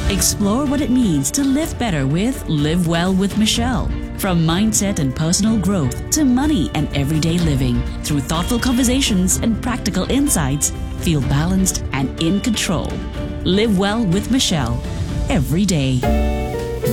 Explore what it means to live better with Live Well with Michelle. From mindset and personal growth to money and everyday living, through thoughtful conversations and practical insights, feel balanced and in control. Live Well with Michelle, every day.